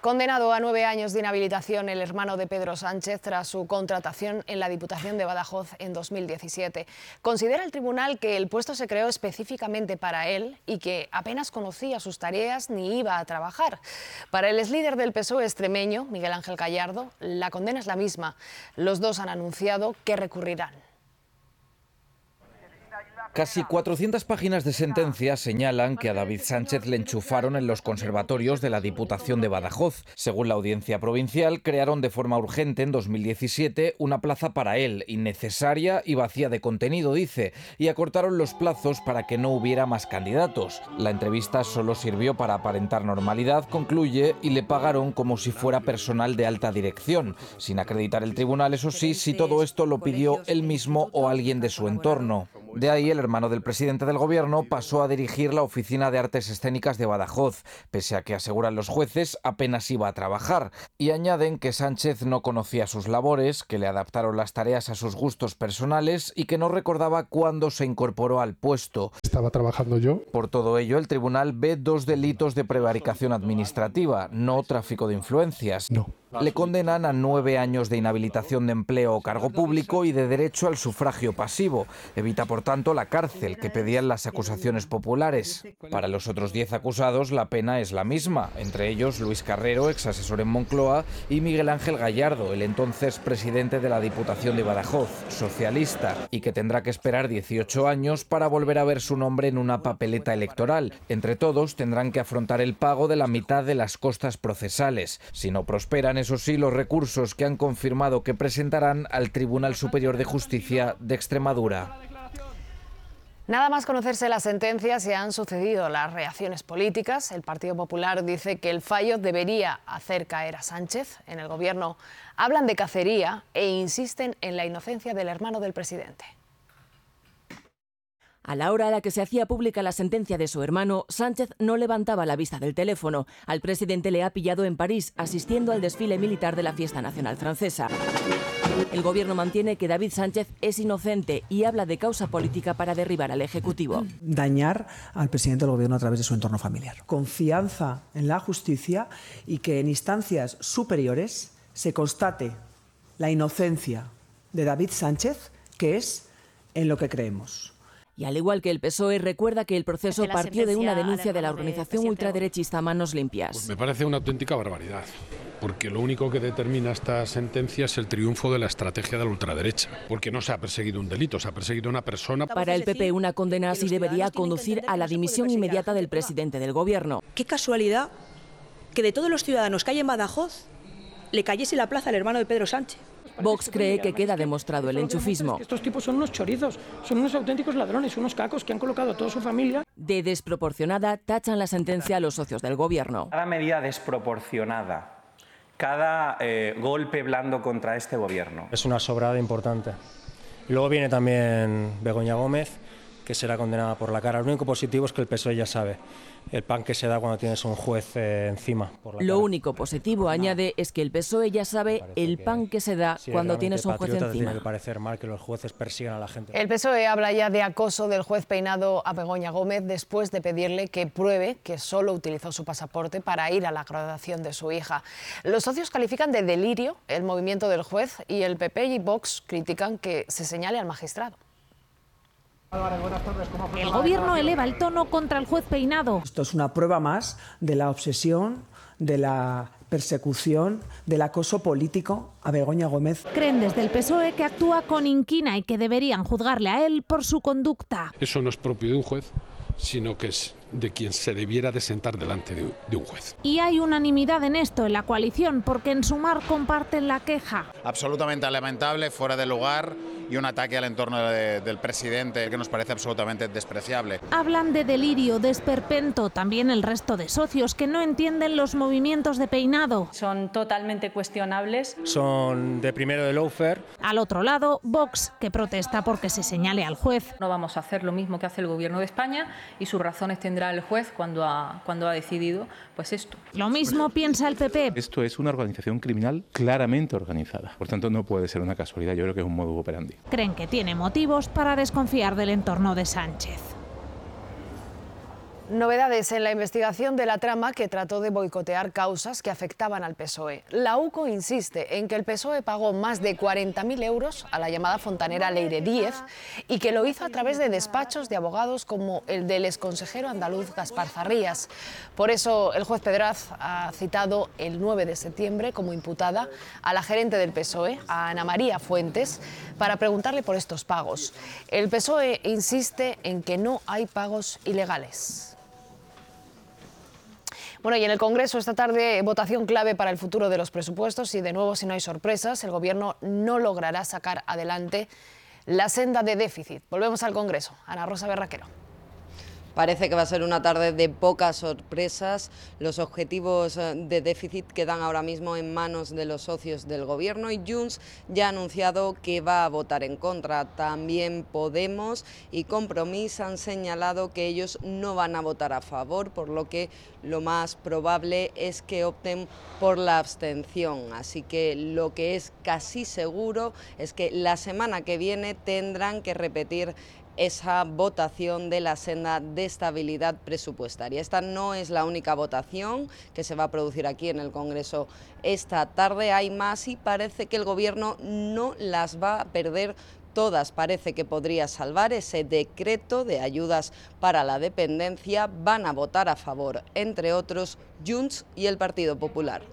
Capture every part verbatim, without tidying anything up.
Condenado a nueve años de inhabilitación el hermano de Pedro Sánchez tras su contratación en la Diputación de Badajoz en dos mil diecisiete. Considera el tribunal que el puesto se creó específicamente para él y que apenas conocía sus tareas ni iba a trabajar. Para el exlíder del P S O E extremeño, Miguel Ángel Gallardo, la condena es la misma. Los dos han anunciado que recurrirán. Casi cuatrocientas páginas de sentencia señalan que a David Sánchez le enchufaron en los conservatorios de la Diputación de Badajoz. Según la Audiencia Provincial, crearon de forma urgente en dos mil diecisiete una plaza para él, innecesaria y vacía de contenido, dice, y acortaron los plazos para que no hubiera más candidatos. La entrevista solo sirvió para aparentar normalidad, concluye, y le pagaron como si fuera personal de alta dirección, sin acreditar el tribunal, eso sí, si todo esto lo pidió él mismo o alguien de su entorno. De ahí el hermano del presidente del gobierno pasó a dirigir la Oficina de Artes Escénicas de Badajoz, pese a que, aseguran los jueces, apenas iba a trabajar. Y añaden que Sánchez no conocía sus labores, que le adaptaron las tareas a sus gustos personales y que no recordaba cuándo se incorporó al puesto. Estaba trabajando yo. Por todo ello, el tribunal ve dos delitos de prevaricación administrativa, no tráfico de influencias. No. Le condenan a nueve años de inhabilitación de empleo o cargo público y de derecho al sufragio pasivo. Evita, por tanto, la cárcel que pedían las acusaciones populares. Para los otros diez acusados, la pena es la misma. Entre ellos, Luis Carrero, ex asesor en Moncloa, y Miguel Ángel Gallardo, el entonces presidente de la Diputación de Badajoz, socialista, y que tendrá que esperar dieciocho años para volver a ver su nombre en una papeleta electoral. Entre todos, tendrán que afrontar el pago de la mitad de las costas procesales. Si no prosperan, eso sí, los recursos que han confirmado que presentarán al Tribunal Superior de Justicia de Extremadura. Nada más conocerse la sentencia, se han sucedido las reacciones políticas. El Partido Popular dice que el fallo debería hacer caer a Sánchez. En el Gobierno hablan de cacería e insisten en la inocencia del hermano del presidente. A la hora a la que se hacía pública la sentencia de su hermano, Sánchez no levantaba la vista del teléfono. Al presidente le ha pillado en París, asistiendo al desfile militar de la Fiesta Nacional Francesa. El Gobierno mantiene que David Sánchez es inocente y habla de causa política para derribar al Ejecutivo. Dañar al presidente del Gobierno a través de su entorno familiar. Confianza en la justicia y que en instancias superiores se constate la inocencia de David Sánchez, que es en lo que creemos. Y al igual que el P S O E, recuerda que el proceso partió de una denuncia de la organización ultraderechista Manos Limpias. Pues me parece una auténtica barbaridad, porque lo único que determina esta sentencia es el triunfo de la estrategia de la ultraderecha, porque no se ha perseguido un delito, se ha perseguido una persona. Para el P P, una condena así debería conducir a la dimisión inmediata del presidente del Gobierno. Qué casualidad que de todos los ciudadanos que hay en Badajoz le cayese la plaza al hermano de Pedro Sánchez. Vox cree que queda demostrado el enchufismo. Estos tipos son unos chorizos, son unos auténticos ladrones, unos cacos que han colocado a toda su familia. De desproporcionada tachan la sentencia a los socios del Gobierno. Cada medida desproporcionada, cada eh, golpe blando contra este Gobierno. Es una sobrada importante. Y luego viene también Begoña Gómez, que será condenada por la cara. Lo único positivo es que el P S O E ya sabe el pan que se da cuando tienes un juez eh, encima. Por la Lo cara. único positivo, añade, es que el P S O E ya sabe el pan que se da sí, cuando tienes un juez encima. Tiene que parecer mal que los jueces persigan a la gente. El P S O E habla ya de acoso del juez Peinado a Begoña Gómez después de pedirle que pruebe que solo utilizó su pasaporte para ir a la graduación de su hija. Los socios califican de delirio el movimiento del juez y el P P y Vox critican que se señale al magistrado. El Gobierno eleva el tono contra el juez Peinado. Esto es una prueba más de la obsesión, de la persecución, del acoso político a Begoña Gómez. Creen desde el P S O E que actúa con inquina y que deberían juzgarle a él por su conducta. Eso no es propio de un juez, sino que es de quien se debiera de sentar delante de, de un juez. Y hay unanimidad en esto en la coalición, porque en Sumar comparten la queja. Absolutamente lamentable, fuera de lugar y un ataque al entorno de, del presidente que nos parece absolutamente despreciable. Hablan de delirio, de esperpento, también el resto de socios que no entienden los movimientos de Peinado. Son totalmente cuestionables. Son de primero de lawfare. Al otro lado, Vox, que protesta porque se señale al juez. No vamos a hacer lo mismo que hace el Gobierno de España y sus razones tendrá el juez cuando ha, cuando ha decidido pues esto. Lo mismo piensa el P P. Esto es una organización criminal claramente organizada. Por tanto, no puede ser una casualidad. Yo creo que es un modus operandi. Creen que tiene motivos para desconfiar del entorno de Sánchez. Novedades en la investigación de la trama que trató de boicotear causas que afectaban al P S O E. La U C O insiste en que el P S O E pagó más de cuarenta mil euros a la llamada fontanera Leire Díez y que lo hizo a través de despachos de abogados como el del exconsejero andaluz Gaspar Zarrías. Por eso el juez Pedraz ha citado el nueve de septiembre como imputada a la gerente del P S O E, a Ana María Fuentes, para preguntarle por estos pagos. El P S O E insiste en que no hay pagos ilegales. Bueno, y en el Congreso esta tarde votación clave para el futuro de los presupuestos y de nuevo, si no hay sorpresas, el Gobierno no logrará sacar adelante la senda de déficit. Volvemos al Congreso. Ana Rosa Berraquero. Parece que va a ser una tarde de pocas sorpresas. Los objetivos de déficit quedan ahora mismo en manos de los socios del Gobierno y Junts ya ha anunciado que va a votar en contra. También Podemos y Compromís han señalado que ellos no van a votar a favor, por lo que lo más probable es que opten por la abstención. Así que lo que es casi seguro es que la semana que viene tendrán que repetir esa votación de la senda de estabilidad presupuestaria. Esta no es la única votación que se va a producir aquí en el Congreso esta tarde, hay más y parece que el Gobierno no las va a perder todas. Parece que podría salvar ese decreto de ayudas para la dependencia. Van a votar a favor, entre otros, Junts y el Partido Popular.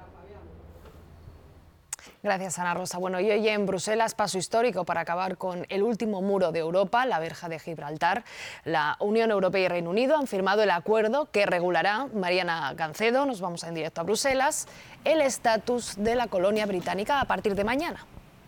Gracias, Ana Rosa. Bueno, y hoy en Bruselas, paso histórico para acabar con el último muro de Europa, la verja de Gibraltar. La Unión Europea y Reino Unido han firmado el acuerdo que regulará, Mariana Gancedo, nos vamos en directo a Bruselas, el estatus de la colonia británica a partir de mañana.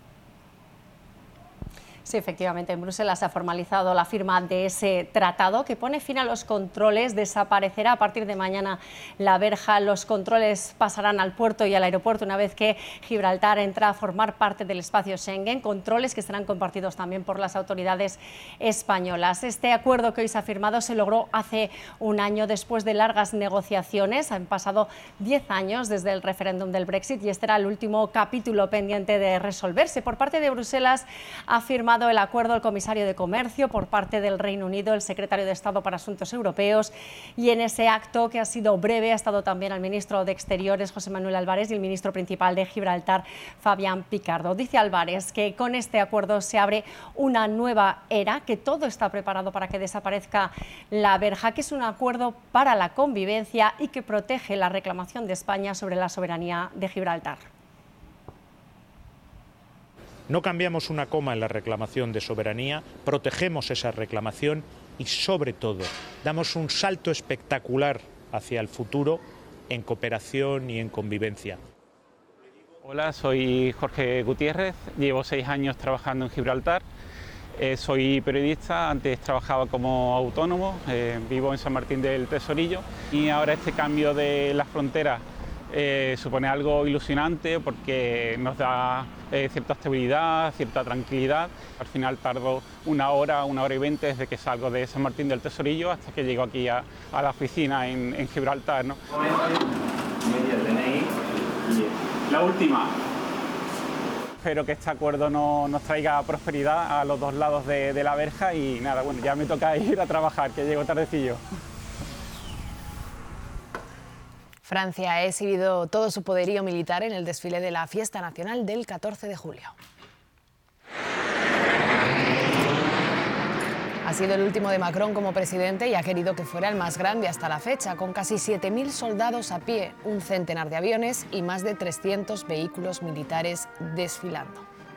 Sí, efectivamente, en Bruselas se ha formalizado la firma de ese tratado que pone fin a los controles. Desaparecerá a partir de mañana la verja. Los controles pasarán al puerto y al aeropuerto una vez que Gibraltar entra a formar parte del espacio Schengen. Controles que serán compartidos también por las autoridades españolas. Este acuerdo que hoy se ha firmado se logró hace un año después de largas negociaciones. Han pasado diez años desde el referéndum del Brexit y este era el último capítulo pendiente de resolverse. Por parte de Bruselas ha firmado el acuerdo el comisario de Comercio, por parte del Reino Unido el secretario de Estado para Asuntos Europeos, y en ese acto, que ha sido breve, ha estado también el ministro de Exteriores José Manuel Álvarez y el ministro principal de Gibraltar Fabián Picardo. Dice Álvarez que con este acuerdo se abre una nueva era, que todo está preparado para que desaparezca la verja, que es un acuerdo para la convivencia y que protege la reclamación de España sobre la soberanía de Gibraltar. No cambiamos una coma en la reclamación de soberanía, protegemos esa reclamación y, sobre todo, damos un salto espectacular hacia el futuro en cooperación y en convivencia. Hola, soy Jorge Gutiérrez, llevo seis años trabajando en Gibraltar. Eh, soy periodista, antes trabajaba como autónomo, eh, vivo en San Martín del Tesorillo y ahora este cambio de las fronteras Eh, supone algo ilusionante porque nos da eh, cierta estabilidad, cierta tranquilidad. Al final tardo una hora, una hora y veinte desde que salgo de San Martín del Tesorillo hasta que llego aquí a, a la oficina en, en Gibraltar, ¿no? La última. Espero que este acuerdo no, nos traiga prosperidad a los dos lados de, de la verja y nada, bueno, ya me toca ir a trabajar, que llego tardecillo. Francia ha exhibido todo su poderío militar en el desfile de la Fiesta Nacional del catorce de julio. Ha sido el último de Macron como presidente y ha querido que fuera el más grande hasta la fecha, con casi siete mil soldados a pie, un centenar de aviones y más de trescientos vehículos militares desfilando.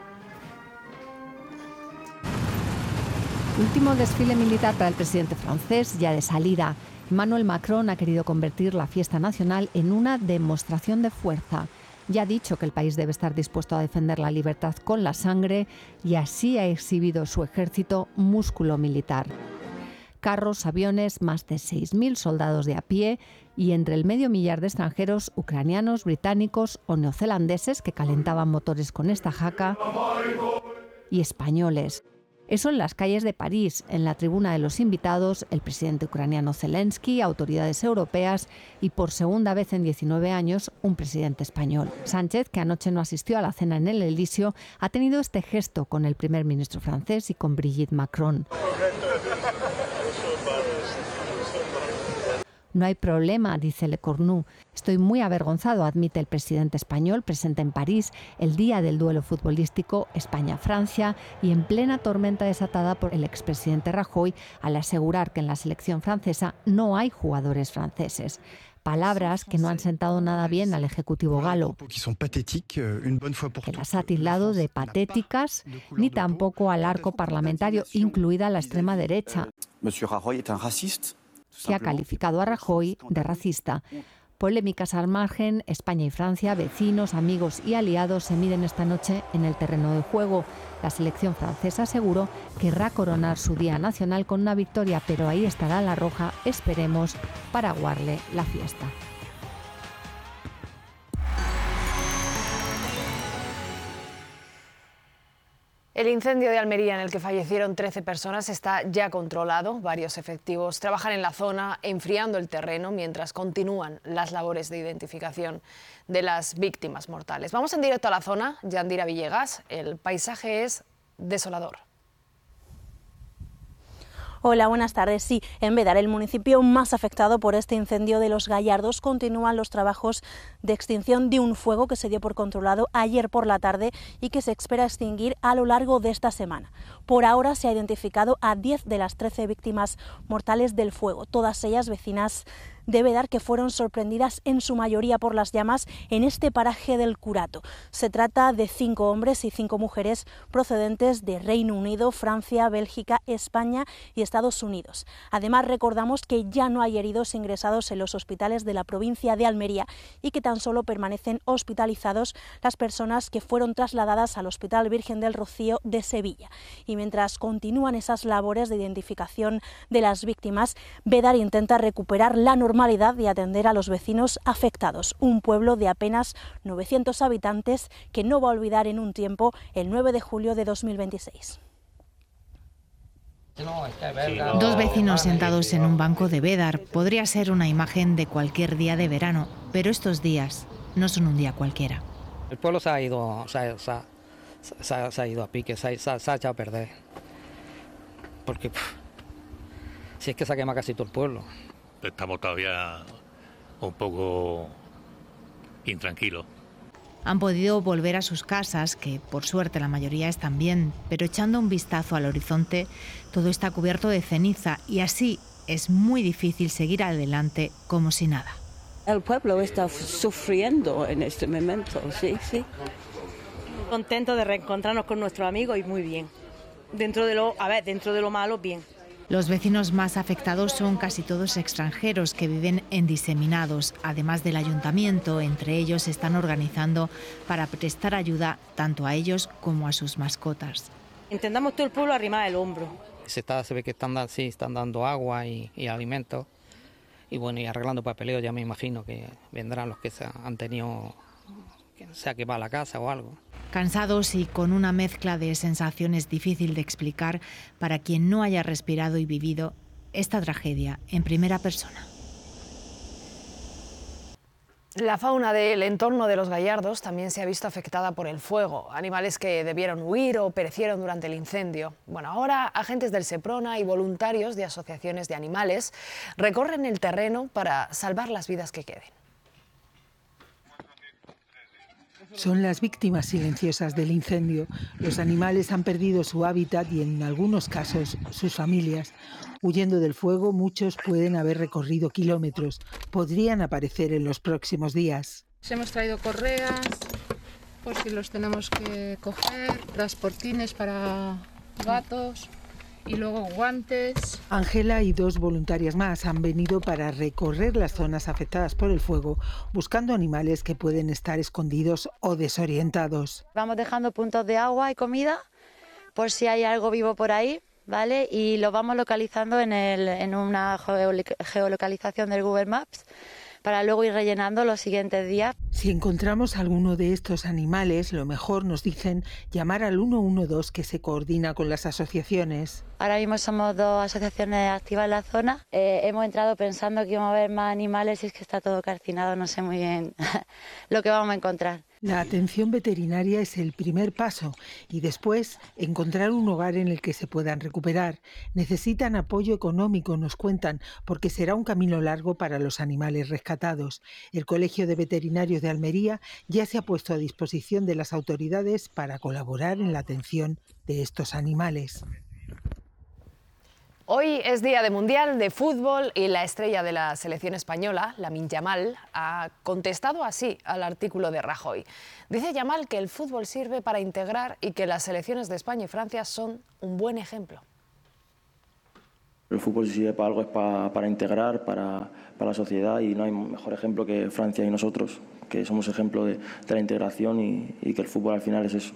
Último desfile militar para el presidente francés, ya de salida. Emmanuel Macron ha querido convertir la fiesta nacional en una demostración de fuerza. Ya ha dicho que el país debe estar dispuesto a defender la libertad con la sangre y así ha exhibido su ejército músculo militar. Carros, aviones, más de seis mil soldados de a pie y entre el medio millar de extranjeros ucranianos, británicos o neozelandeses que calentaban motores con esta jaca y españoles. Eso en las calles de París. En la tribuna de los invitados, el presidente ucraniano Zelensky, autoridades europeas y, por segunda vez en diecinueve años, un presidente español. Sánchez, que anoche no asistió a la cena en el Elíseo, ha tenido este gesto con el primer ministro francés y con Brigitte Macron. No hay problema, dice Le Cornu. Estoy muy avergonzado, admite el presidente español, presente en París el día del duelo futbolístico España-Francia y en plena tormenta desatada por el expresidente Rajoy al asegurar que en la selección francesa no hay jugadores franceses. Palabras que no han sentado nada bien al ejecutivo galo, que las ha tildado de patéticas, ni tampoco al arco parlamentario, incluida la extrema derecha, que ha calificado a Rajoy de racista. Polémicas al margen, España y Francia, vecinos, amigos y aliados, se miden esta noche en el terreno de juego. La selección francesa, aseguró, querrá coronar su día nacional con una victoria, pero ahí estará la roja, esperemos, para aguarle la fiesta. El incendio de Almería, en el que fallecieron trece personas, está ya controlado. Varios efectivos trabajan en la zona enfriando el terreno mientras continúan las labores de identificación de las víctimas mortales. Vamos en directo a la zona, Yandira Villegas. El paisaje es desolador. Hola, buenas tardes. Sí, en Bédar, el municipio más afectado por este incendio de Los Gallardos, continúan los trabajos de extinción de un fuego que se dio por controlado ayer por la tarde y que se espera extinguir a lo largo de esta semana. Por ahora se ha identificado a diez de las trece víctimas mortales del fuego, todas ellas vecinas de Bédar, que fueron sorprendidas en su mayoría por las llamas en este paraje del Curato. Se trata de cinco hombres y cinco mujeres procedentes de Reino Unido, Francia, Bélgica, España y Estados Unidos. Además, recordamos que ya no hay heridos ingresados en los hospitales de la provincia de Almería y que tan solo permanecen hospitalizados las personas que fueron trasladadas al Hospital Virgen del Rocío de Sevilla. Y mientras continúan esas labores de identificación de las víctimas, Bédar intenta recuperar la normalidad y atender a los vecinos afectados. Un pueblo de apenas novecientos habitantes que no va a olvidar en un tiempo el nueve de julio de dos mil veintiséis. Dos vecinos sentados en un banco de Bédar podría ser una imagen de cualquier día de verano, pero estos días no son un día cualquiera. El pueblo se ha ido, se ha, se ha, se ha, se ha ido a pique, se ha, se ha, se ha echado a perder. Porque pff, si es que se ha quemado casi todo el pueblo. Estamos todavía un poco intranquilos. Han podido volver a sus casas, que por suerte la mayoría están bien, pero echando un vistazo al horizonte, todo está cubierto de ceniza y así es muy difícil seguir adelante como si nada. El pueblo está sufriendo en este momento, sí, sí. Contento de reencontrarnos con nuestros amigos y muy bien. Dentro de lo, a ver, dentro de lo malo, bien. Los vecinos más afectados son casi todos extranjeros que viven en diseminados. Además del ayuntamiento, entre ellos se están organizando para prestar ayuda tanto a ellos como a sus mascotas. Intentamos todo el pueblo arrimar el hombro. Se, está, se ve que están, sí, están dando agua y, y alimentos y bueno, y arreglando papeleo. Ya me imagino que vendrán los que se han tenido, que sea que va a la casa o algo. Cansados y con una mezcla de sensaciones difícil de explicar para quien no haya respirado y vivido esta tragedia en primera persona. La fauna del entorno de Los Gallardos también se ha visto afectada por el fuego. Animales que debieron huir o perecieron durante el incendio. Bueno, ahora agentes del Seprona y voluntarios de asociaciones de animales recorren el terreno para salvar las vidas que queden. Son las víctimas silenciosas del incendio. Los animales han perdido su hábitat y, en algunos casos, sus familias. Huyendo del fuego, muchos pueden haber recorrido kilómetros. Podrían aparecer en los próximos días. Hemos traído correas, por si los tenemos que coger, transportines para gatos y luego guantes. Ángela y dos voluntarias más han venido para recorrer las zonas afectadas por el fuego, buscando animales que pueden estar escondidos o desorientados. Vamos dejando puntos de agua y comida por si hay algo vivo por ahí, ¿vale? Y lo vamos localizando en, el, en una geolocalización del Google Maps para luego ir rellenando los siguientes días. Si encontramos alguno de estos animales, lo mejor, nos dicen, llamar al uno uno dos, que se coordina con las asociaciones. Ahora mismo somos dos asociaciones activas en la zona. Eh, hemos entrado pensando que íbamos a ver más animales y es que está todo calcinado, no sé muy bien lo que vamos a encontrar. La atención veterinaria es el primer paso y después encontrar un hogar en el que se puedan recuperar. Necesitan apoyo económico, nos cuentan, porque será un camino largo para los animales rescatados. El Colegio de Veterinarios de Almería ya se ha puesto a disposición de las autoridades para colaborar en la atención de estos animales. Hoy es día de Mundial de Fútbol y la estrella de la selección española, Lamine Yamal, ha contestado así al artículo de Rajoy. Dice Yamal que el fútbol sirve para integrar y que las selecciones de España y Francia son un buen ejemplo. El fútbol si sirve para algo es para, para integrar, para, para la sociedad, y no hay mejor ejemplo que Francia y nosotros, que somos ejemplo de, de la integración y, y que el fútbol al final es eso.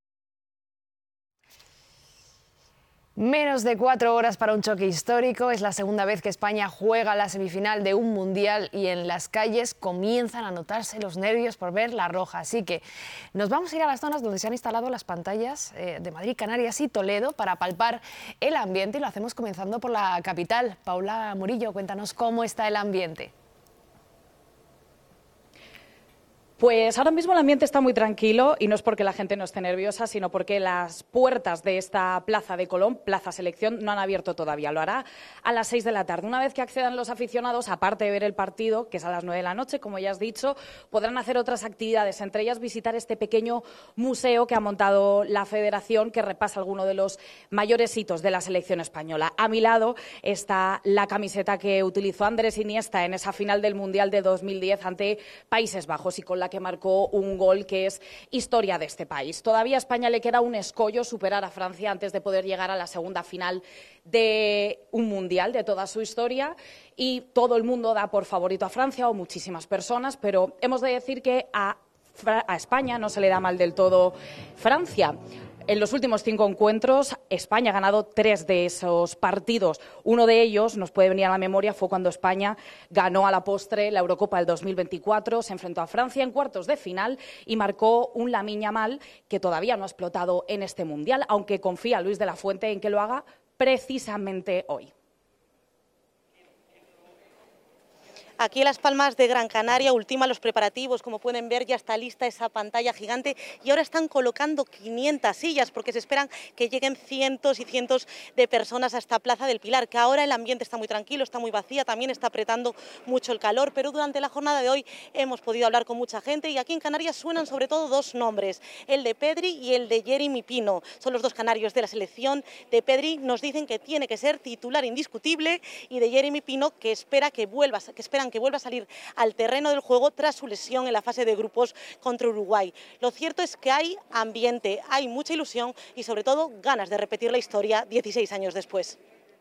Menos de cuatro horas para un choque histórico. Es la segunda vez que España juega la semifinal de un mundial y en las calles comienzan a notarse los nervios por ver la roja. Así que nos vamos a ir a las zonas donde se han instalado las pantallas eh, de Madrid, Canarias y Toledo para palpar el ambiente, y lo hacemos comenzando por la capital. Paula Murillo, cuéntanos cómo está el ambiente. Pues ahora mismo el ambiente está muy tranquilo y no es porque la gente no esté nerviosa, sino porque las puertas de esta Plaza de Colón, Plaza Selección, no han abierto todavía. Lo hará a las seis de la tarde. Una vez que accedan los aficionados, aparte de ver el partido, que es a las nueve de la noche, como ya has dicho, podrán hacer otras actividades, entre ellas visitar este pequeño museo que ha montado la Federación, que repasa algunos de los mayores hitos de la selección española. A mi lado está la camiseta que utilizó Andrés Iniesta en esa final del Mundial de dos mil diez ante Países Bajos y con la que marcó un gol que es historia de este país. Todavía a España le queda un escollo, superar a Francia antes de poder llegar a la segunda final de un mundial de toda su historia, y todo el mundo da por favorito a Francia, o muchísimas personas, pero hemos de decir que a, a España no se le da mal del todo Francia. En los últimos cinco encuentros, España ha ganado tres de esos partidos. Uno de ellos, nos puede venir a la memoria, fue cuando España ganó a la postre la Eurocopa del dos mil veinticuatro, se enfrentó a Francia en cuartos de final y marcó un Lamine Yamal que todavía no ha explotado en este Mundial, aunque confía Luis de la Fuente en que lo haga precisamente hoy. Aquí en Las Palmas de Gran Canaria ultiman los preparativos, como pueden ver ya está lista esa pantalla gigante y ahora están colocando quinientas sillas porque se esperan que lleguen cientos y cientos de personas a esta Plaza del Pilar, que ahora el ambiente está muy tranquilo, está muy vacía, también está apretando mucho el calor, pero durante la jornada de hoy hemos podido hablar con mucha gente y aquí en Canarias suenan sobre todo dos nombres, el de Pedri y el de Jeremy Pino, son los dos canarios de la selección. De Pedri nos dicen que tiene que ser titular indiscutible y de Jeremy Pino que espera que vuelva, que esperan que vuelva a salir al terreno del juego tras su lesión en la fase de grupos contra Uruguay. Lo cierto es que hay ambiente, hay mucha ilusión y sobre todo ganas de repetir la historia dieciséis años después.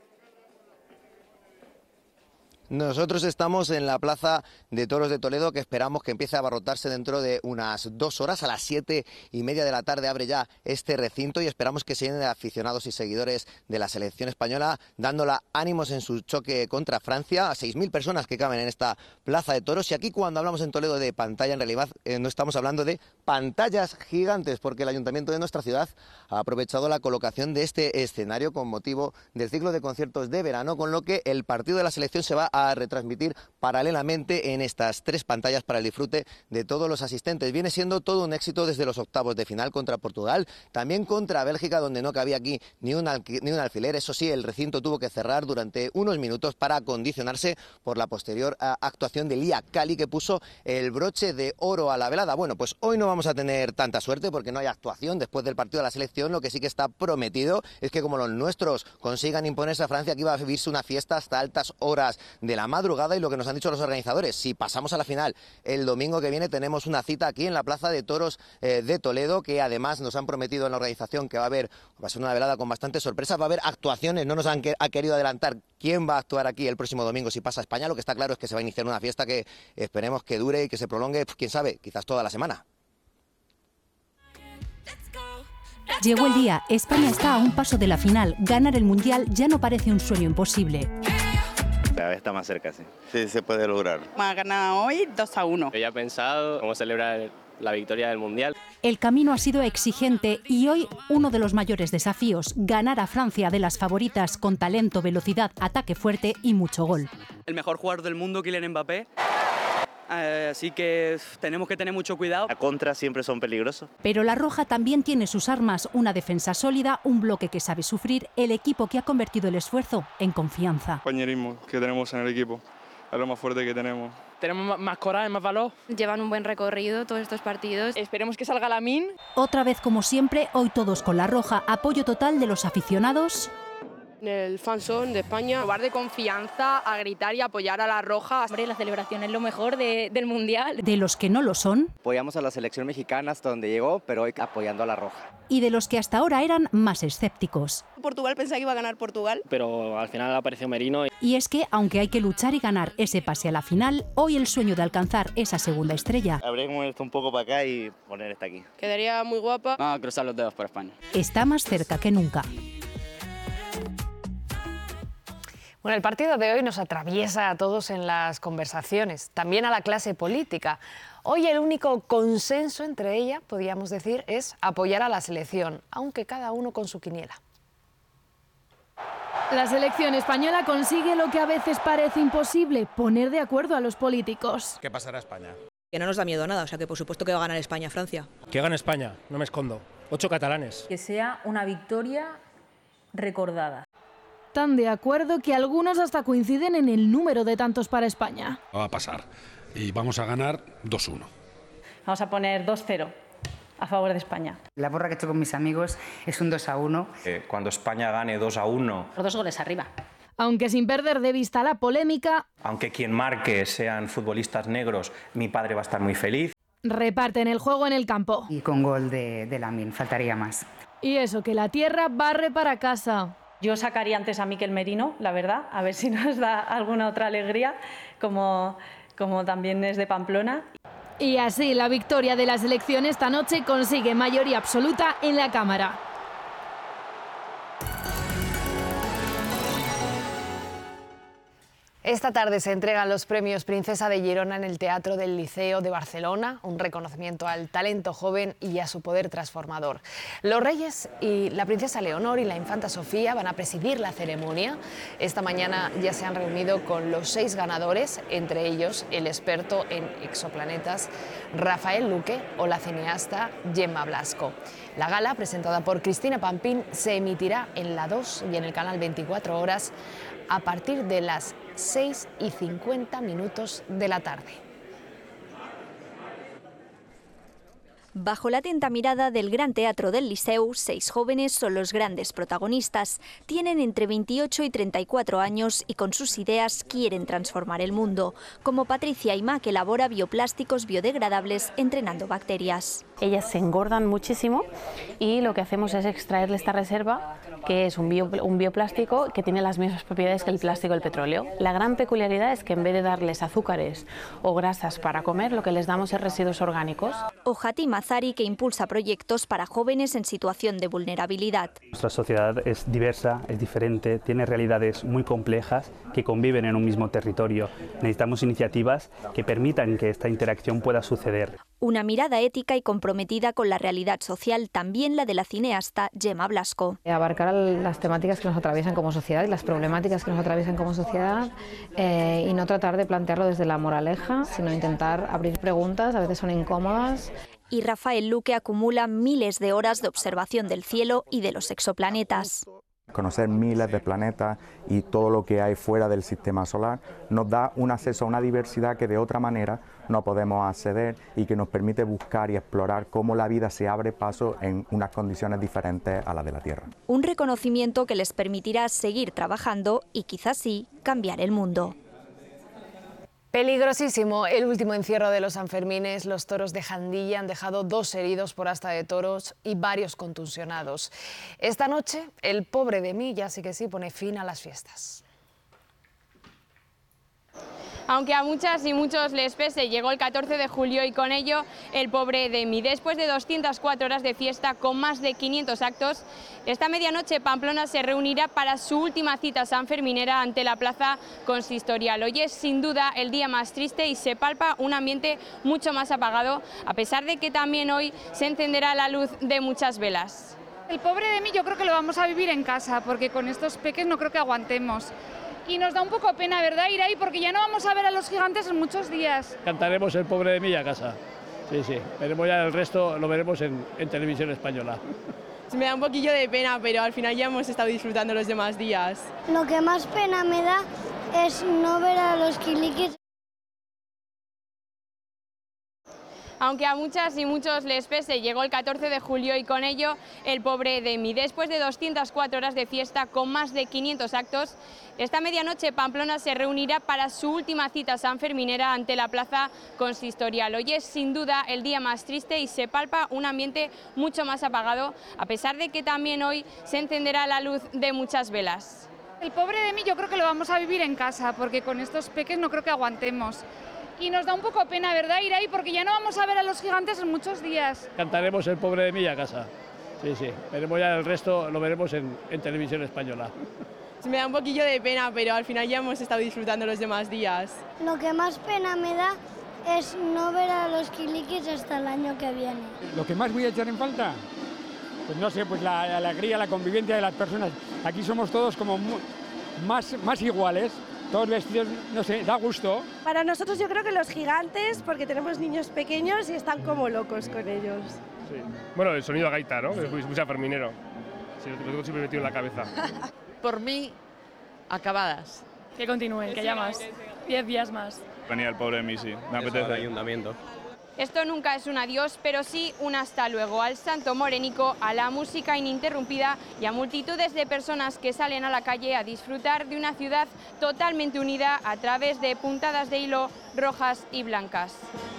Nosotros estamos en la Plaza de Toros de Toledo, que esperamos que empiece a abarrotarse dentro de unas dos horas. A las siete y media de la tarde abre ya este recinto y esperamos que se llenen de aficionados y seguidores de la selección española, dándola ánimos en su choque contra Francia. A seis mil personas que caben en esta Plaza de Toros. Y aquí, cuando hablamos en Toledo de pantalla, en realidad eh, no estamos hablando de pantallas gigantes, porque el ayuntamiento de nuestra ciudad ha aprovechado la colocación de este escenario con motivo del ciclo de conciertos de verano, con lo que el partido de la selección se va a a retransmitir paralelamente en estas tres pantallas para el disfrute de todos los asistentes. Viene siendo todo un éxito desde los octavos de final contra Portugal, también contra Bélgica, donde no cabía aquí ni un, ni un alfiler. Eso sí, el recinto tuvo que cerrar durante unos minutos para acondicionarse por la posterior actuación de Lia Cali, que puso el broche de oro a la velada. Bueno, pues hoy no vamos a tener tanta suerte porque no hay actuación después del partido de la selección. Lo que sí que está prometido es que, como los nuestros consigan imponerse a Francia, aquí va a vivirse una fiesta hasta altas horas de la madrugada. Y lo que nos han dicho los organizadores, si pasamos a la final el domingo que viene, tenemos una cita aquí en la Plaza de Toros eh, de Toledo, que además nos han prometido en la organización que va a haber, va a ser una velada con bastantes sorpresas, va a haber actuaciones. No nos han que, ha querido adelantar quién va a actuar aquí el próximo domingo si pasa a España. Lo que está claro es que se va a iniciar una fiesta que esperemos que dure y que se prolongue, pues, quién sabe, quizás toda la semana. Llegó el día, España está a un paso de la final. Ganar el Mundial ya no parece un sueño imposible. Cada vez está más cerca, sí. Sí, se puede lograr. Hemos ganado hoy dos a uno. Yo ya he pensado cómo celebrar la victoria del Mundial. El camino ha sido exigente y hoy uno de los mayores desafíos, ganar a Francia de las favoritas con talento, velocidad, ataque fuerte y mucho gol. El mejor jugador del mundo, Kylian Mbappé. Eh, así que tenemos que tener mucho cuidado. A contra siempre son peligrosos. Pero la Roja también tiene sus armas, una defensa sólida, un bloque que sabe sufrir, el equipo que ha convertido el esfuerzo en confianza. El compañerismo que tenemos en el equipo es lo más fuerte que tenemos. Tenemos más coraje, más valor. Llevan un buen recorrido todos estos partidos. Esperemos que salga Lamine. Otra vez, como siempre, hoy todos con la Roja, apoyo total de los aficionados. El fanzón de España. Probar de confianza, a gritar y apoyar a la Roja. Hombre, la celebración es lo mejor de, del Mundial. De los que no lo son. Apoyamos a la selección mexicana hasta donde llegó, pero hoy apoyando a la Roja. Y de los que hasta ahora eran más escépticos. Portugal pensaba que iba a ganar Portugal. Pero al final apareció Merino. Y es que, aunque hay que luchar y ganar ese pase a la final, hoy el sueño de alcanzar esa segunda estrella Habría que mover esto un poco para acá y poner esta aquí. Quedaría muy guapa. Vamos a cruzar los dedos por España. está más cerca que nunca. Bueno, el partido de hoy nos atraviesa a todos en las conversaciones, también a la clase política. Hoy el único consenso entre ella, podríamos decir, es apoyar a la selección, aunque cada uno con su quiniela. La selección española consigue lo que a veces parece imposible, poner de acuerdo a los políticos. ¿Qué pasará a España? Que no nos da miedo a nada, o sea que por supuesto que va a ganar España, Francia. Que gane España, no me escondo. Ocho catalanes. Que sea una victoria recordada. Tan de acuerdo que algunos hasta coinciden en el número de tantos para España. Va a pasar y vamos a ganar dos uno. Vamos a poner dos cero a favor de España. La porra que he hecho con mis amigos es un dos a uno. Eh, cuando España gane dos a uno. Dos goles arriba. Aunque sin perder de vista la polémica, aunque quien marque sean futbolistas negros, mi padre va a estar muy feliz. Reparten el juego en el campo. Y con gol de, de Lamine, faltaría más. Y eso, que la tierra barre para casa. Yo sacaría antes a Mikel Merino, la verdad, a ver si nos da alguna otra alegría, como, como también es de Pamplona. Y así la victoria de la selección esta noche consigue mayoría absoluta en la Cámara. Esta tarde se entregan los premios Princesa de Girona en el Teatro del Liceo de Barcelona, un reconocimiento al talento joven y a su poder transformador. Los reyes y la princesa Leonor y la infanta Sofía van a presidir la ceremonia. Esta mañana ya se han reunido con los seis ganadores, entre ellos el experto en exoplanetas Rafael Luque o la cineasta Gemma Blasco. La gala, presentada por Cristina Pampín, se emitirá en la dos y en el canal veinticuatro horas a partir de las seis y cincuenta minutos de la tarde. Bajo la atenta mirada del Gran Teatro del Liceu, seis jóvenes son los grandes protagonistas. Tienen entre veintiocho y treinta y cuatro años y con sus ideas quieren transformar el mundo, como Patricia Aimá, que elabora bioplásticos biodegradables entrenando bacterias. Ellas se engordan muchísimo y lo que hacemos es extraerle esta reserva, que es un, bio, un bioplástico que tiene las mismas propiedades que el plástico del petróleo. La gran peculiaridad es que en vez de darles azúcares o grasas para comer, lo que les damos es residuos orgánicos. O Hati Mazari, que impulsa proyectos para jóvenes en situación de vulnerabilidad. Nuestra sociedad es diversa, es diferente, tiene realidades muy complejas que conviven en un mismo territorio. Necesitamos iniciativas que permitan que esta interacción pueda suceder. Una mirada ética y comprometida con la realidad social, también la de la cineasta Gemma Blasco. Abarcar las temáticas que nos atraviesan como sociedad y las problemáticas que nos atraviesan como sociedad eh, y no tratar de plantearlo desde la moraleja, sino intentar abrir preguntas, a veces son incómodas. Y Rafael Luque acumula miles de horas de observación del cielo y de los exoplanetas. Conocer miles de planetas y todo lo que hay fuera del sistema solar nos da un acceso a una diversidad que de otra manera no podemos acceder y que nos permite buscar y explorar cómo la vida se abre paso en unas condiciones diferentes a las de la Tierra. Un reconocimiento que les permitirá seguir trabajando y quizás sí cambiar el mundo. Peligrosísimo el último encierro de los Sanfermines. Los toros de Jandilla han dejado dos heridos por asta de toros y varios contusionados. Esta noche, el pobre de mí ya sí que sí pone fin a las fiestas. Aunque a muchas y muchos les pese, llegó el catorce de julio y con ello el pobre Demi. Después de doscientas cuatro horas de fiesta con más de quinientos actos, esta medianoche Pamplona se reunirá para su última cita sanferminera ante la plaza consistorial. Hoy es sin duda el día más triste y se palpa un ambiente mucho más apagado, a pesar de que también hoy se encenderá la luz de muchas velas. El pobre Demi yo creo que lo vamos a vivir en casa, porque con estos peques no creo que aguantemos. Y nos da un poco pena, ¿verdad?, ir ahí, porque ya no vamos a ver a los gigantes en muchos días. Cantaremos el pobre de mí a casa. Sí, sí. Veremos ya el resto, lo veremos en, en televisión española. Me da un poquillo de pena, pero al final ya hemos estado disfrutando los demás días. Lo que más pena me da es no ver a los kiliquis. Aunque a muchas y muchos les pese, llegó el catorce de julio y con ello el pobre Demi. Después de doscientas cuatro horas de fiesta con más de quinientos actos, esta medianoche Pamplona se reunirá para su última cita sanferminera ante la plaza consistorial. Hoy es sin duda el día más triste y se palpa un ambiente mucho más apagado, a pesar de que también hoy se encenderá la luz de muchas velas. El pobre Demi yo creo que lo vamos a vivir en casa, porque con estos peques no creo que aguantemos. Y nos da un poco pena, ¿verdad?, ir ahí, porque ya no vamos a ver a los gigantes en muchos días. Cantaremos el pobre de mí a casa. Sí, sí. Veremos ya el resto, lo veremos en, en televisión española. Me da un poquillo de pena, pero al final ya hemos estado disfrutando los demás días. Lo que más pena me da es no ver a los kiliquis hasta el año que viene. Lo que más voy a echar en falta, pues no sé, pues la, la alegría, la convivencia de las personas. Aquí somos todos como muy, más, más iguales. Todos vestidos, no sé, da gusto. Para nosotros yo creo que los gigantes, porque tenemos niños pequeños y están como locos con ellos. Sí. Bueno, el sonido a gaita, ¿no? Es muy, muy sanferminero. Sí, lo tengo siempre metido en la cabeza. Por mí, acabadas. Que continúen, que haya más. Diez días más. Venía el pobre de mí, sí. Me apetece. El ayuntamiento. Esto nunca es un adiós, pero sí un hasta luego al santo morénico, a la música ininterrumpida y a multitudes de personas que salen a la calle a disfrutar de una ciudad totalmente unida a través de puntadas de hilo rojas y blancas.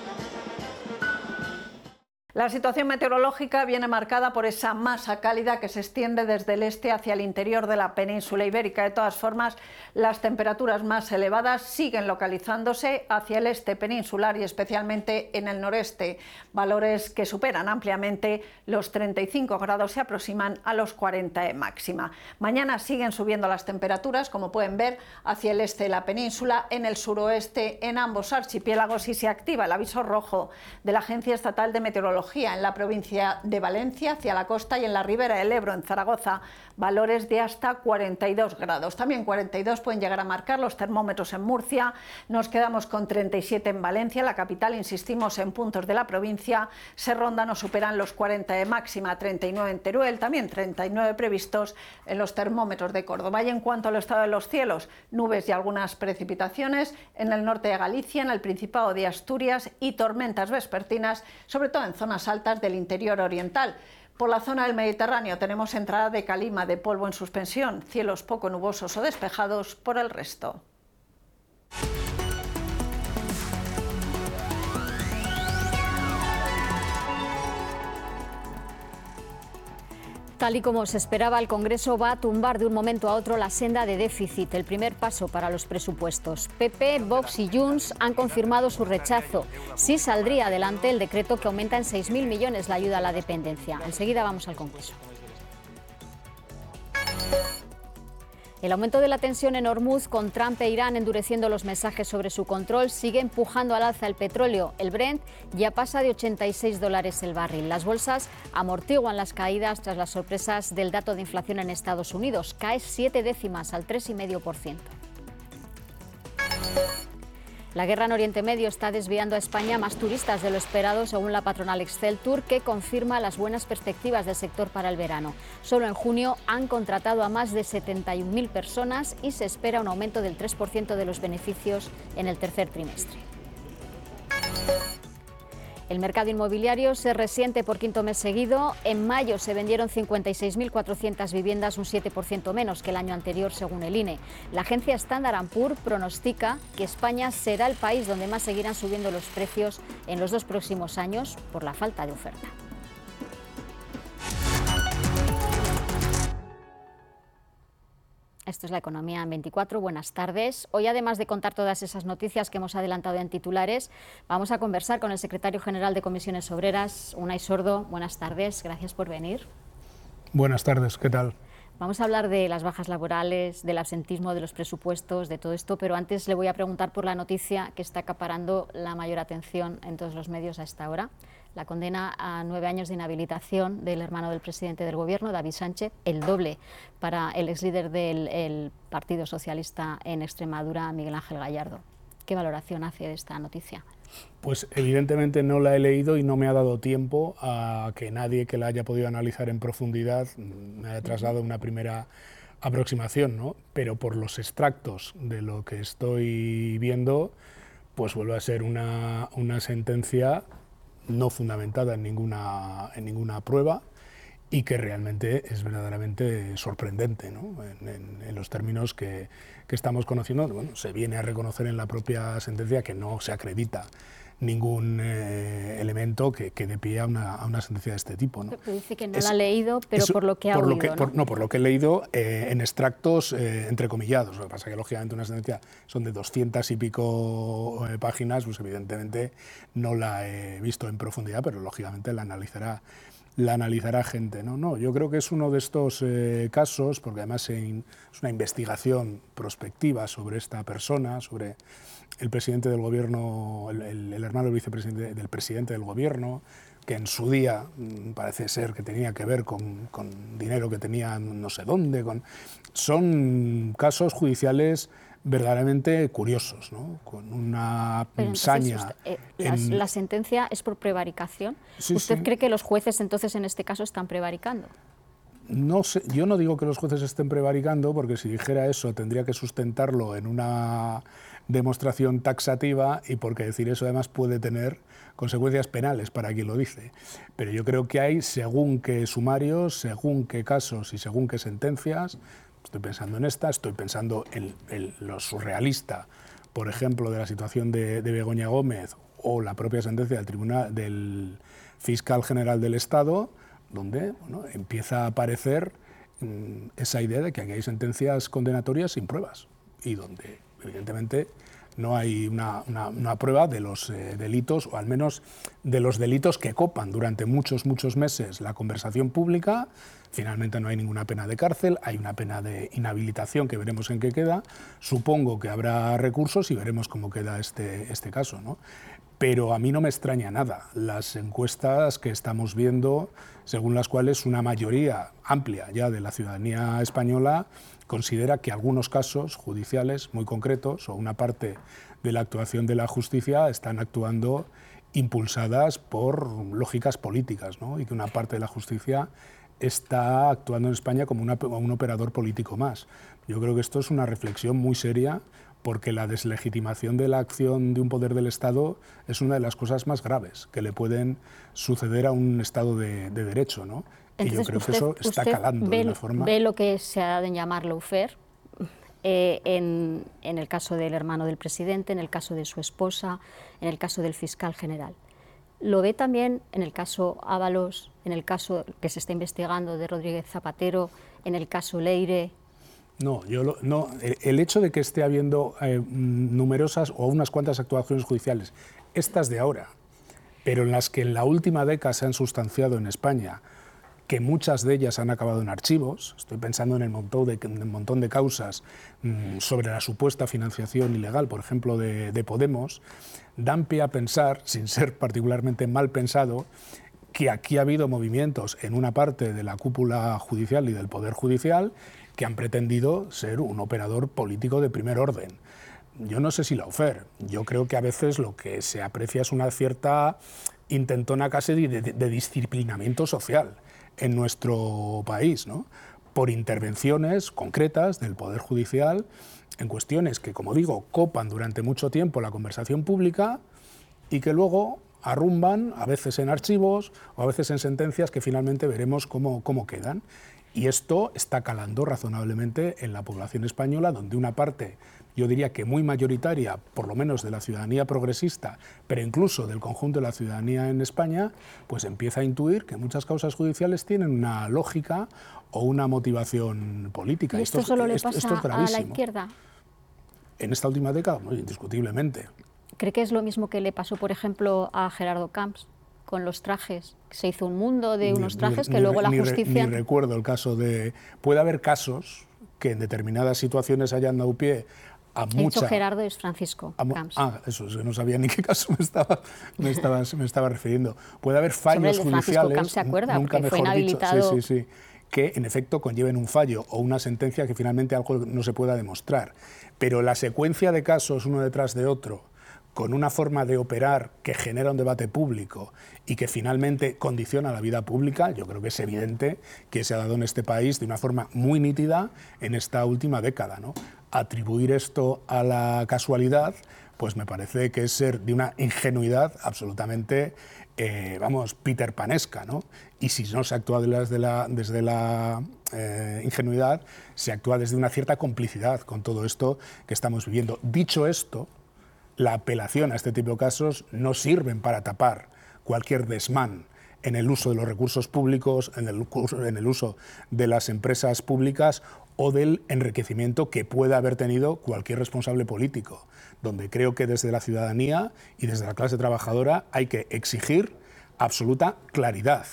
La situación meteorológica viene marcada por esa masa cálida que se extiende desde el este hacia el interior de la península ibérica. De todas formas, las temperaturas más elevadas siguen localizándose hacia el este peninsular y especialmente en el noreste. Valores que superan ampliamente los treinta y cinco grados, se aproximan a los cuarenta de máxima. Mañana siguen subiendo las temperaturas, como pueden ver, hacia el este de la península, en el suroeste, en ambos archipiélagos, y se activa el aviso rojo de la Agencia Estatal de Meteorología en la provincia de Valencia, hacia la costa, y en la ribera del Ebro, en Zaragoza, valores de hasta cuarenta y dos grados. También cuarenta y dos pueden llegar a marcar los termómetros en Murcia. Nos quedamos con treinta y siete en Valencia, la capital, insistimos, en puntos de la provincia se rondan o superan los cuarenta de máxima, treinta y nueve en Teruel, también treinta y nueve previstos en los termómetros de Córdoba. Y en cuanto al estado de los cielos, nubes y algunas precipitaciones en el norte de Galicia, en el Principado de Asturias, y tormentas vespertinas, sobre todo en zonas altas del interior oriental. Por la zona del Mediterráneo tenemos entrada de calima, de polvo en suspensión, cielos poco nubosos o despejados por el resto. Tal y como se esperaba, el Congreso va a tumbar de un momento a otro la senda de déficit, el primer paso para los presupuestos. P P, Vox y Junts han confirmado su rechazo. Sí saldría adelante el decreto que aumenta en seis mil millones la ayuda a la dependencia. Enseguida vamos al Congreso. El aumento de la tensión en Hormuz, con Trump e Irán endureciendo los mensajes sobre su control, sigue empujando al alza el petróleo. El Brent ya pasa de ochenta y seis dólares el barril. Las bolsas amortiguan las caídas tras las sorpresas del dato de inflación en Estados Unidos. Cae siete décimas al tres coma cinco por ciento. La guerra en Oriente Medio está desviando a España más turistas de lo esperado, según la patronal Exceltur, que confirma las buenas perspectivas del sector para el verano. Solo en junio han contratado a más de setenta y un mil personas y se espera un aumento del tres por ciento de los beneficios en el tercer trimestre. El mercado inmobiliario se resiente por quinto mes seguido. En mayo se vendieron cincuenta y seis mil cuatrocientas viviendas, un siete por ciento menos que el año anterior, según el I N E. La agencia Standard and Poor's pronostica que España será el país donde más seguirán subiendo los precios en los dos próximos años por la falta de oferta. Esto es La Economía en veinticuatro. Buenas tardes. Hoy, además de contar todas esas noticias que hemos adelantado en titulares, vamos a conversar con el secretario general de Comisiones Obreras, Unai Sordo. Buenas tardes, gracias por venir. Buenas tardes, ¿qué tal? Vamos a hablar de las bajas laborales, del absentismo, de los presupuestos, de todo esto, pero antes le voy a preguntar por la noticia que está acaparando la mayor atención en todos los medios a esta hora. La condena a nueve años de inhabilitación del hermano del presidente del Gobierno, David Sánchez, el doble para el exlíder del el Partido Socialista en Extremadura, Miguel Ángel Gallardo. ¿Qué valoración hace de esta noticia? Pues evidentemente no la he leído y no me ha dado tiempo a que nadie que la haya podido analizar en profundidad me haya trasladado una primera aproximación, ¿no? Pero por los extractos de lo que estoy viendo, pues vuelve a ser una, una sentencia no fundamentada en ninguna, en ninguna prueba y que realmente es verdaderamente sorprendente, ¿no? en, en, en los términos que, que estamos conociendo. Bueno, se viene a reconocer en la propia sentencia que no se acredita ningún eh, elemento que, que dé pie a una, a una sentencia de este tipo, ¿no? Pero dice que no es, la ha leído, pero eso, por lo que ha por oído, lo que, ¿no? Por, no, por lo que he leído eh, en extractos eh, entrecomillados. Lo que pasa es que, lógicamente, una sentencia son de doscientas y pico eh, páginas, pues evidentemente no la he visto en profundidad, pero lógicamente la analizará la analizará gente, ¿no? No, yo creo que es uno de estos eh, casos, porque además es una investigación prospectiva sobre esta persona, sobre el presidente del gobierno, el, el, el hermano del vicepresidente del presidente del gobierno, que en su día parece ser que tenía que ver con, con dinero que tenía no sé dónde. Con, son casos judiciales verdaderamente curiosos, ¿no? Con una Pero saña. Usted, eh, la, en... la sentencia es por prevaricación. Sí, ¿Usted sí. cree que los jueces entonces en este caso están prevaricando? No sé, yo no digo que los jueces estén prevaricando, porque si dijera eso tendría que sustentarlo en una demostración taxativa y porque decir eso además puede tener consecuencias penales para quien lo dice. Pero yo creo que hay según qué sumarios, según qué casos y según qué sentencias. Estoy pensando en esta, estoy pensando en, en lo surrealista, por ejemplo, de la situación de, de Begoña Gómez o la propia sentencia del Tribunal del Fiscal General del Estado, donde bueno, empieza a aparecer mmm, esa idea de que aquí hay sentencias condenatorias sin pruebas y donde evidentemente no hay una, una, una prueba de los eh, delitos, o al menos de los delitos que copan durante muchos, muchos meses la conversación pública. Finalmente no hay ninguna pena de cárcel, hay una pena de inhabilitación que veremos en qué queda. Supongo que habrá recursos y veremos cómo queda este, este caso, ¿no? Pero a mí no me extraña nada las encuestas que estamos viendo, según las cuales una mayoría amplia ya de la ciudadanía española considera que algunos casos judiciales muy concretos o una parte de la actuación de la justicia están actuando impulsadas por lógicas políticas, ¿no? Y que una parte de la justicia está actuando en España como una, un operador político más. Yo creo que esto es una reflexión muy seria, porque la deslegitimación de la acción de un poder del Estado es una de las cosas más graves que le pueden suceder a un Estado de, de derecho, ¿no? Entonces, y yo creo usted, que eso está calando ve, de una forma... ve lo que se ha de llamar lawfare eh, en, en el caso del hermano del presidente, en el caso de su esposa, en el caso del fiscal general. ¿Lo ve también en el caso Ábalos, en el caso que se está investigando de Rodríguez Zapatero, en el caso Leire? No, yo lo, no, el hecho de que esté habiendo eh, numerosas o unas cuantas actuaciones judiciales, estas de ahora, pero en las que en la última década se han sustanciado en España, que muchas de ellas han acabado en archivos, estoy pensando en el montón de, en el montón de causas mmm, sobre la supuesta financiación ilegal, por ejemplo, de, de Podemos, dan pie a pensar, sin ser particularmente mal pensado, que aquí ha habido movimientos en una parte de la cúpula judicial y del Poder Judicial que han pretendido ser un operador político de primer orden. Yo no sé si lawfare, yo creo que a veces lo que se aprecia es una cierta intentona casi de, de, de disciplinamiento social en nuestro país, ¿no? Por intervenciones concretas del Poder Judicial en cuestiones que, como digo, copan durante mucho tiempo la conversación pública y que luego arrumban, a veces en archivos o a veces en sentencias que finalmente veremos cómo, cómo quedan. Y esto está calando razonablemente en la población española, donde una parte, yo diría que muy mayoritaria, por lo menos de la ciudadanía progresista, pero incluso del conjunto de la ciudadanía en España, pues empieza a intuir que muchas causas judiciales tienen una lógica o una motivación política. ¿Y esto, esto solo le esto, pasa esto es a la gravísimo. izquierda? En esta última década, no, indiscutiblemente. ¿Cree que es lo mismo que le pasó, por ejemplo, a Gerardo Camps con los trajes? Se hizo un mundo de unos trajes ni, que ni, luego la ni, justicia... Ni recuerdo el caso de... Puede haber casos que en determinadas situaciones hayan dado pie a He mucha... dicho Gerardo es Francisco a, Camps. Ah, eso, es que no sabía ni qué caso me estaba, me estaba, me estaba refiriendo. Puede haber fallos Sobre el de Francisco judiciales... Camps, ¿se acuerda? Nunca Porque fue mejor inhabilitado... dicho, sí, sí, sí, que en efecto conlleven un fallo o una sentencia que finalmente algo no se pueda demostrar. Pero la secuencia de casos uno detrás de otro, con una forma de operar que genera un debate público y que finalmente condiciona la vida pública, yo creo que es evidente que se ha dado en este país de una forma muy nítida en esta última década, ¿no? Atribuir esto a la casualidad, pues me parece que es ser de una ingenuidad absolutamente, eh, vamos, peterpanesca, ¿no? Y si no se actúa desde la, desde la eh, ingenuidad, se actúa desde una cierta complicidad con todo esto que estamos viviendo. Dicho esto, la apelación a este tipo de casos no sirven para tapar cualquier desmán en el uso de los recursos públicos, en el, en el uso de las empresas públicas o del enriquecimiento que pueda haber tenido cualquier responsable político, donde creo que desde la ciudadanía y desde la clase trabajadora hay que exigir absoluta claridad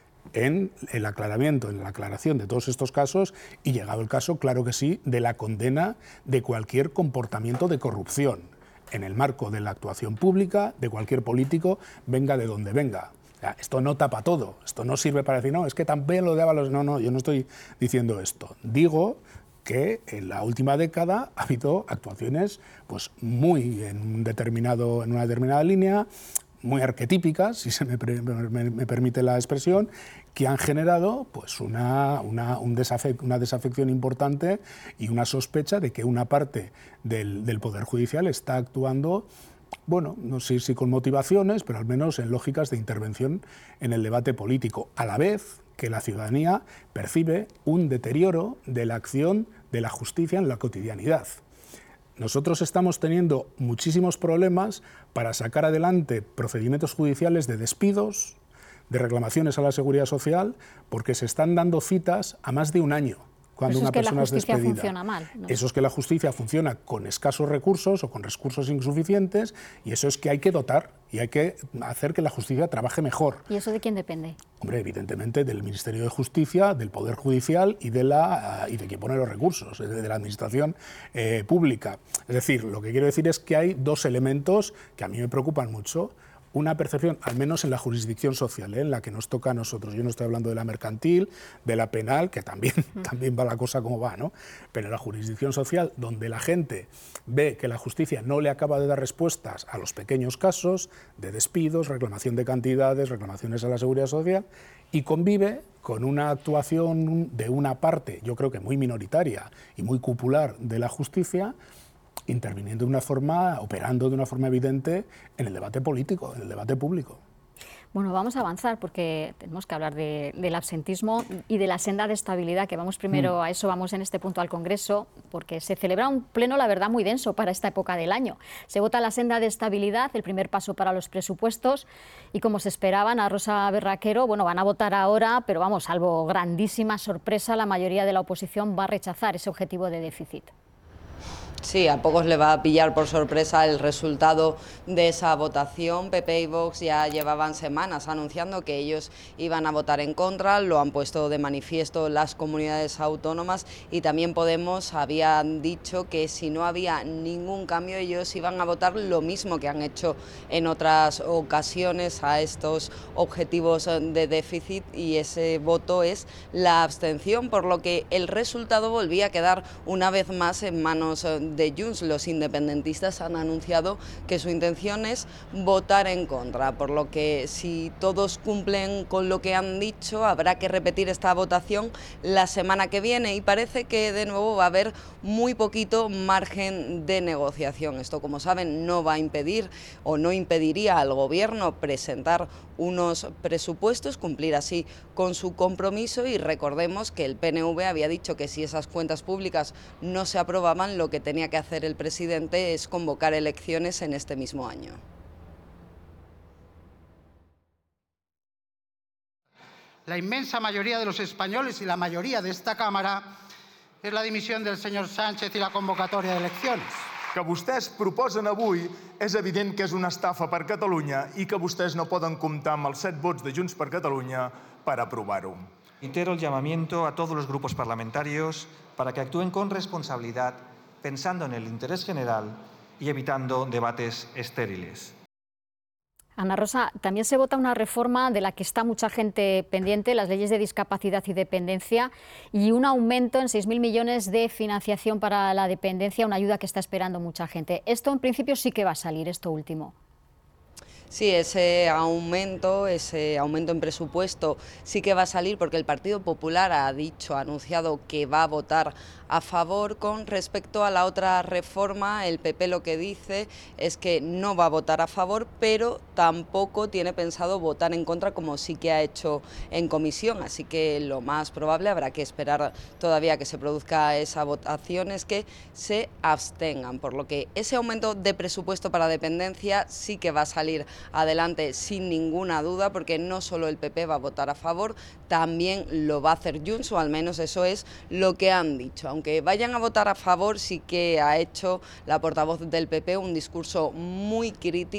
en el aclaramiento, en la aclaración de todos estos casos y, llegado el caso, claro que sí, de la condena de cualquier comportamiento de corrupción en el marco de la actuación pública de cualquier político, venga de donde venga. O sea, esto no tapa todo, esto no sirve para decir, no, es que también lo de Ábalos, no, no, yo no estoy diciendo esto. Digo que en la última década ha habido actuaciones pues, muy en, un determinado, en una determinada línea, muy arquetípicas, si se me, me, me permite la expresión, que han generado pues, una, una, un desafe, una desafección importante y una sospecha de que una parte del, del Poder Judicial está actuando, bueno, no sé si con motivaciones, pero al menos en lógicas de intervención en el debate político, a la vez que la ciudadanía percibe un deterioro de la acción de la justicia en la cotidianidad. Nosotros estamos teniendo muchísimos problemas para sacar adelante procedimientos judiciales de despidos, de reclamaciones a la Seguridad Social, porque se están dando citas a más de un año cuando una persona es despedida. Eso es que la justicia funciona mal, ¿no? Eso es que la justicia funciona con escasos recursos o con recursos insuficientes, y eso es que hay que dotar y hay que hacer que la justicia trabaje mejor. ¿Y eso de quién depende? Hombre, evidentemente del Ministerio de Justicia, del Poder Judicial y de, la, y de quien pone los recursos, de la Administración eh, Pública. Es decir, lo que quiero decir es que hay dos elementos que a mí me preocupan mucho. Una percepción, al menos en la jurisdicción social, ¿eh? en la que nos toca a nosotros. Yo no estoy hablando de la mercantil, de la penal, que también, también va la cosa como va, ¿no? Pero en la jurisdicción social, donde la gente ve que la justicia no le acaba de dar respuestas a los pequeños casos de despidos, reclamación de cantidades, reclamaciones a la Seguridad Social, y convive con una actuación de una parte, yo creo que muy minoritaria y muy cupular de la justicia, interviniendo de una forma, operando de una forma evidente en el debate político, en el debate público. Bueno, vamos a avanzar porque tenemos que hablar de, del absentismo y de la senda de estabilidad, que vamos primero, mm. a eso vamos en este punto al Congreso, porque se celebra un pleno, la verdad, muy denso para esta época del año. Se vota la senda de estabilidad, el primer paso para los presupuestos, y como se esperaban, a Rosa Berraquero, bueno, van a votar ahora, pero vamos, salvo grandísima sorpresa, la mayoría de la oposición va a rechazar ese objetivo de déficit. Sí, a pocos le va a pillar por sorpresa el resultado de esa votación. P P y Vox ya llevaban semanas anunciando que ellos iban a votar en contra, lo han puesto de manifiesto las comunidades autónomas, y también Podemos habían dicho que si no había ningún cambio ellos iban a votar lo mismo que han hecho en otras ocasiones a estos objetivos de déficit, y ese voto es la abstención, por lo que el resultado volvía a quedar una vez más en manos de de Junts. Los independentistas han anunciado que su intención es votar en contra, por lo que si todos cumplen con lo que han dicho, habrá que repetir esta votación la semana que viene y parece que de nuevo va a haber muy poquito margen de negociación. Esto, como saben, no va a impedir o no impediría al Gobierno presentar unos presupuestos, cumplir así con su compromiso, y recordemos que el P N V había dicho que si esas cuentas públicas no se aprobaban, lo que tenía que hacer el presidente es convocar elecciones en este mismo año. La inmensa mayoría de los españoles y la mayoría de esta Cámara és la dimissió del senyor Sánchez i la convocatòria d'eleccions. Que vostès proposen avui és evident que és una estafa per Catalunya i que vostès no poden comptar amb els set vots de Junts per Catalunya per aprovar-ho. Reitero el llamamiento a todos los grupos parlamentarios para que actúen con responsabilidad, pensando en el interés general y evitando debates estériles. Ana Rosa, también se vota una reforma de la que está mucha gente pendiente, las leyes de discapacidad y dependencia, y un aumento en seis mil millones de financiación para la dependencia, una ayuda que está esperando mucha gente. Esto en principio sí que va a salir, esto último. Sí, ese aumento, ese aumento en presupuesto sí que va a salir porque el Partido Popular ha dicho, ha anunciado que va a votar a favor. Con respecto a la otra reforma, el P P lo que dice es que no va a votar a favor, pero tampoco tiene pensado votar en contra como sí que ha hecho en comisión, así que lo más probable, habrá que esperar todavía que se produzca esa votación, es que se abstengan, por lo que ese aumento de presupuesto para dependencia sí que va a salir adelante sin ninguna duda, porque no solo el P P va a votar a favor, también lo va a hacer Junts, o al menos eso es lo que han dicho. Aunque vayan a votar a favor, sí que ha hecho la portavoz del P P un discurso muy crítico